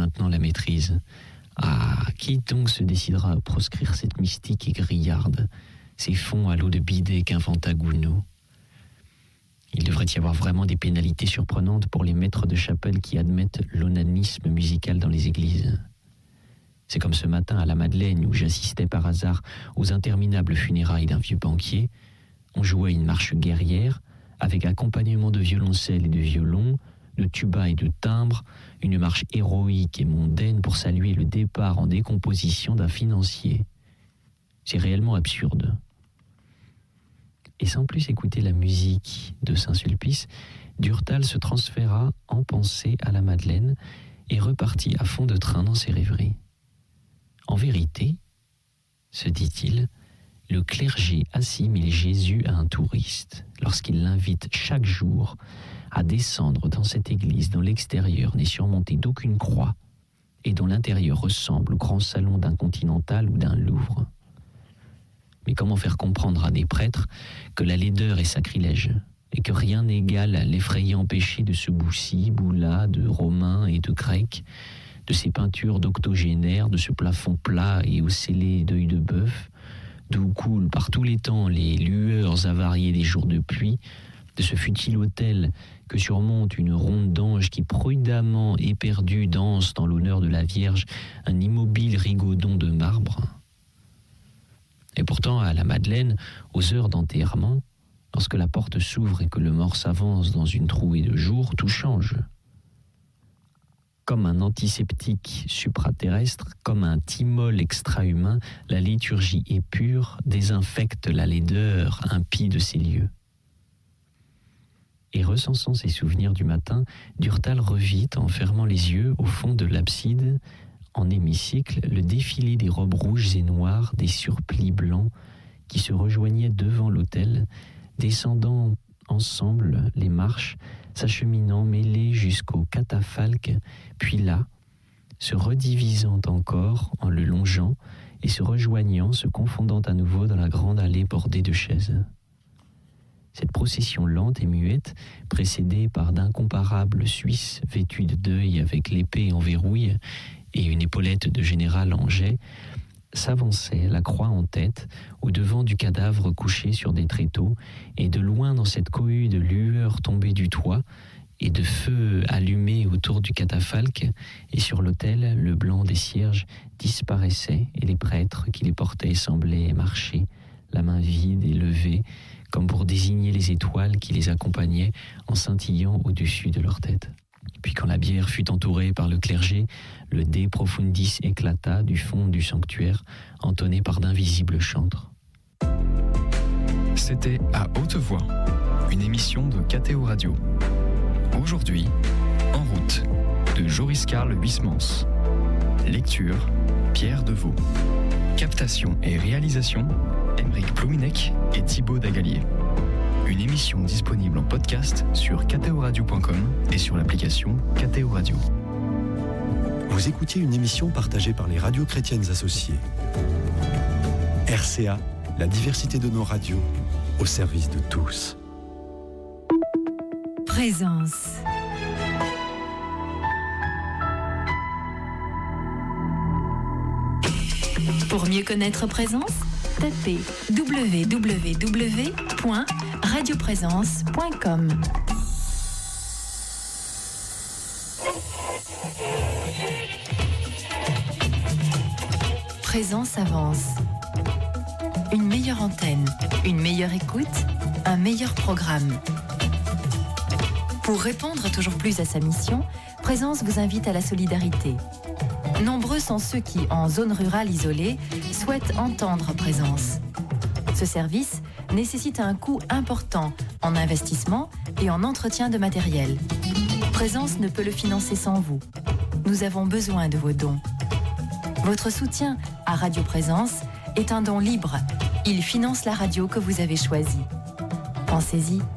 maintenant la maîtrise. Ah, qui donc se décidera à proscrire cette mystique et grillarde, ces fonds à l'eau de bidet qu'inventa Gounod? Il devrait y avoir vraiment des pénalités surprenantes pour les maîtres de chapelle qui admettent l'onanisme musical dans les églises. C'est comme ce matin à la Madeleine où j'assistais par hasard aux interminables funérailles d'un vieux banquier. On jouait une marche guerrière avec accompagnement de violoncelle et de violon, de tuba et de timbre, une marche héroïque et mondaine pour saluer le départ en décomposition d'un financier. C'est réellement absurde. Et sans plus écouter la musique de Saint-Sulpice, Durtal se transféra en pensée à la Madeleine et repartit à fond de train dans ses rêveries. En vérité, se dit-il, le clergé assimile Jésus à un touriste lorsqu'il l'invite chaque jour à descendre dans cette église dont l'extérieur n'est surmonté d'aucune croix et dont l'intérieur ressemble au grand salon d'un Continental ou d'un Louvre. Mais comment faire comprendre à des prêtres que la laideur est sacrilège et que rien n'égale l'effrayant péché de ce Boussy, Boula, de Romain et de Grec, de ces peintures d'octogénaires, de ce plafond plat et ocellé d'œil de bœuf, d'où coulent par tous les temps les lueurs avariées des jours de pluie, de ce futile autel que surmonte une ronde d'anges qui prudemment éperdus dansent dans l'honneur de la Vierge un immobile rigodon de marbre. Et pourtant, à la Madeleine, aux heures d'enterrement, lorsque la porte s'ouvre et que le mort s'avance dans une trouée de jour, tout change. Comme un antiseptique supraterrestre, comme un thymol extra-humain, la liturgie épure désinfecte la laideur impie de ces lieux. Et recensant ses souvenirs du matin, Durtal revit, en fermant les yeux, au fond de l'abside, en hémicycle, le défilé des robes rouges et noires, des surplis blancs, qui se rejoignaient devant l'autel, descendant ensemble les marches, s'acheminant mêlés jusqu'au catafalque, puis là, se redivisant encore en le longeant et se rejoignant, se confondant à nouveau dans la grande allée bordée de chaises. Cette procession lente et muette, précédée par d'incomparables Suisses vêtus de deuil avec l'épée en verrouille et une épaulette de général en jet, s'avançait, la croix en tête, au-devant du cadavre couché sur des tréteaux, et de loin dans cette cohue de lueurs tombées du toit, et de feux allumés autour du catafalque, et sur l'autel, le blanc des cierges disparaissait, et les prêtres qui les portaient semblaient marcher, la main vide et levée, comme pour désigner les étoiles qui les accompagnaient en scintillant au-dessus de leur tête. Puis quand la bière fut entourée par le clergé, le De Profundis éclata du fond du sanctuaire, entonné par d'invisibles chantres. C'était À Haute Voix, une émission de KTO Radio. Aujourd'hui, En route, de Joris Karl Huysmans. Lecture, Pierre Deveau. Captation et réalisation, Aymeric Plouminec et Thibaut Dagalier. Une émission disponible en podcast sur ktoradio.com et sur l'application KTO Radio. Vous écoutiez une émission partagée par les radios chrétiennes associées. RCA, la diversité de nos radios, au service de tous. Présence. Pour mieux connaître Présence, tapez www.radioprésence.com. Présence avance. Une meilleure antenne, une meilleure écoute, un meilleur programme. Pour répondre toujours plus à sa mission, Présence vous invite à la solidarité. Nombreux sont ceux qui, en zone rurale isolée, souhaitent entendre Présence. Ce service nécessite un coût important en investissement et en entretien de matériel. Présence ne peut le financer sans vous. Nous avons besoin de vos dons. Votre soutien à Radio Présence est un don libre. Il finance la radio que vous avez choisie. Pensez-y.